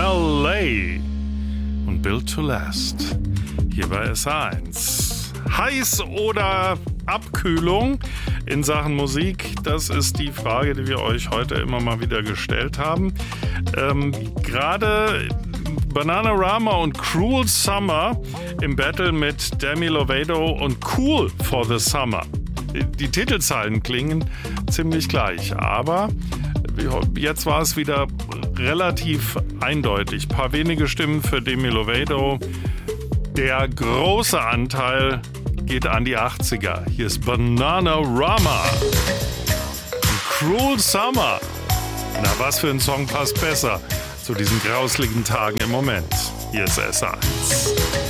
LA und Built to Last. Hier bei SA1. Heiß oder Abkühlung in Sachen Musik? Das ist die Frage, die wir euch heute immer mal wieder gestellt haben. Gerade Bananarama und Cruel Summer im Battle mit Demi Lovato und Cool for the Summer. Die Titelzeilen klingen ziemlich gleich, aber jetzt war es wieder relativ eindeutig. Ein paar wenige Stimmen für Demi Lovato. Der große Anteil geht an die 80er. Hier ist Bananarama und Cruel Summer. Na, was für ein Song passt besser zu diesen grausligen Tagen im Moment? Hier ist SA1.